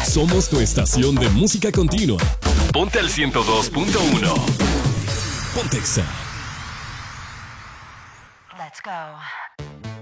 Somos tu estación de música continua. Ponte al 102.1. Pontexa. Let's go.